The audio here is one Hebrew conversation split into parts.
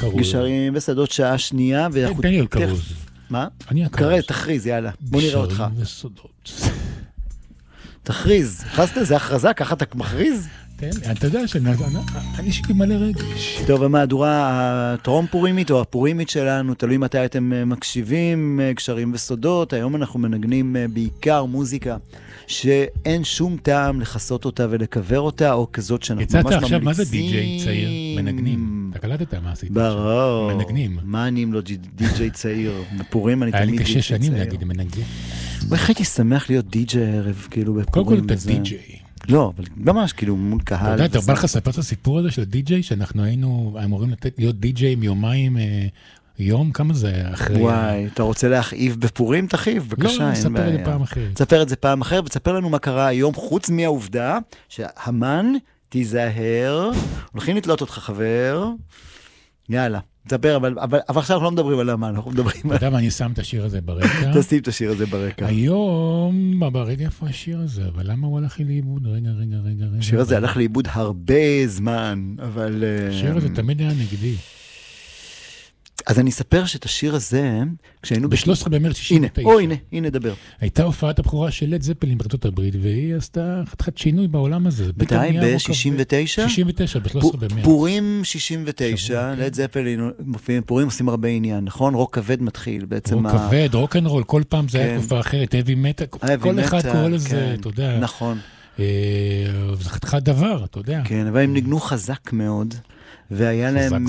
כרוז. גשרים ושדות שעה שנייה. תן לי על כרוז. מה? אני הכרוז. תכריז, יאללה. בוא נראה אותך. גשרים וסודות. תכריז. הכרזת? זה הכרזה? ככה אתה מכריז? תן לי, אתה יודע שאני שלי מלא רגש. טוב, המהדורה הטרום פורימית או הפורימית שלנו, תלוי מתי אתם מקשיבים, גשרים וסודות. היום אנחנו מנגנים בעיקר מוזיקה שאין שום טעם לחסות אותה ולקבר אותה, או כזאת שאנחנו ממש ממליצים. יצאת עכשיו, מה זה די-ג'יי צעיר? מנגנים. אתה קלטת מה עשית? ברור. מנגנים. מה אני אם לא די-ג'יי צעיר? בפורים אני תמיד די-ג'יי צעיר. היה לי קשה שנים להגיד מנגנים. איך הייתי שמח להיות די-ג'יי הערב, כאילו בפורים. קודם כל אתה די-ג'יי. לא, אבל ממש כאילו מול קהל. אתה יודע, אתה בא לך לספר את הסיפור הזה של די-ג'יי, שאנחנו היינו אמורים להיות די-ג'יי מיומיים, יום, כמה זה אחרי... וואי, אתה רוצה להכאיב בפורים? תכאיב, בבקשה. לא, נספר את זה פעם אחרת. תספר את זה פעם אחרת, ותספר לנו מה קרה היום, חוץ מהעובדה שהמן תיזהר, הולכים לתלות אותך חבר, יאללה. תספר, אבל עכשיו אנחנו לא מדברים על המן, אנחנו מדברים על... אתה יודע מה, אני שם את השיר הזה ברקע. תשים את השיר הזה ברקע. היום, ברגע איפה השיר הזה, אבל למה הוא הלך לי לאיבוד? רגע. השיר הזה הלך לאיבוד הרבה זמן, אבל... השיר הזה תמיד היה נגדי. אז אני אספר שאת השיר הזה, כשהיינו... ב-13 במרץ 69. הנה, דבר. הייתה הופעת הבכורה של לד זפלין בארצות הברית, והיא עשתה חתיכת שינוי בעולם הזה. מתי? ב-69? 69, ב-13 במרץ. פורים 69, לד זפלין מופיעים, פורים עושים הרבה עניין, נכון? רוק כבד מתחיל, בעצם... רוק כבד, רוק אנד רול, כל פעם זה היה תקופה אחרת, heavy metal, כל אחד קורא לזה, אתה יודע. נכון. זה חתיכת דבר, אתה יודע. כן, אבל הם ניגנו חזק מאוד. והיה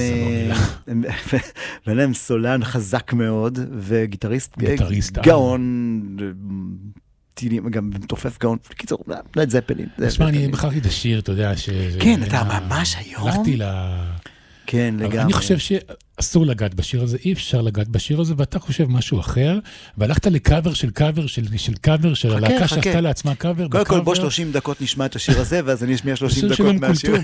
להם סולן חזק מאוד, וגיטריסט גאון, גם תופף גאון, בקיצור, לד זפלין. תשמע, אני בחרתי את השיר, אתה יודע, כן, אתה ממש היום. הלכתי כן, לגמרי. אני חושב שאסור לגעת בשיר הזה, אי אפשר לגעת בשיר הזה, ואתה חושב משהו אחר, והלכת לקאבר של הלהקה שעשתה לעצמה קאבר. קודם כל בוא 30 דקות נשמע את השיר הזה, ואז אני אשמיע 30 דקות מהשיר.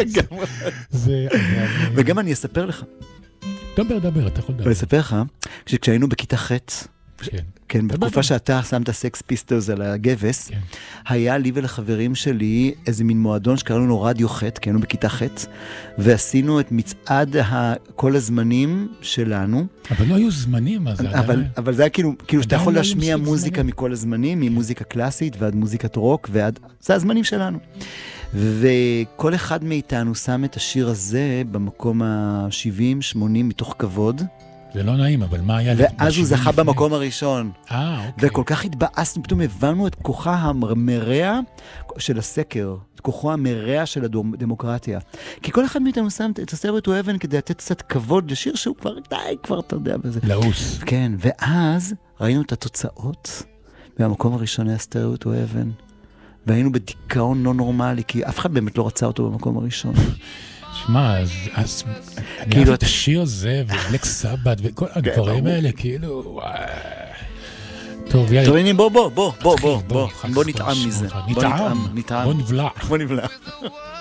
וגם אני אספר לך. דבר, אתה יכול לדבר. אני אספר לך, כשהיינו בכיתה ח', כן, בתקופה שאתה שמת סקס פיסטלס על הגבס, היה לי ולחברים שלי איזה מין מועדון שקראנו לו רדיו ח', כי היינו בכיתה ח', ועשינו את מצעד כל הזמנים שלנו. אבל לא היו זמנים, אבל זה היה כאילו שאתה יכול להשמיע מוזיקה מכל הזמנים, ממוזיקה קלאסית ועד מוזיקת רוק, זה הזמנים שלנו. וכל אחד מאיתנו שם את השיר הזה במקום ה-70-80 מתוך כבוד. זה לא נעים, אבל מה היה... ואז הוא זכה במקום הראשון. אוקיי. וכל כך התבאסנו, פתאום הבנו את כוחה המרע של הסקר, את כוחו המרע של הדמוקרטיה. כי כל אחד מאיתנו שם את הסרט הוא אבן כדי לתת קצת כבוד לשיר שהוא כבר אתה יודע בזה. לאוס. כן, ואז ראינו את התוצאות, והמקום הראשון היה סטריאוט הוא אבן. והיינו בדיכאון לא נורמלי, כי אף אחד באמת לא רצה אותו במקום הראשון. שמע, אז אני אוהב את השיר הזה, ובלק סבת, וכל הדברים האלה, כאילו, טוב, יאללה. טוב, הנה, בוא נטעם מזה. בוא נבלע.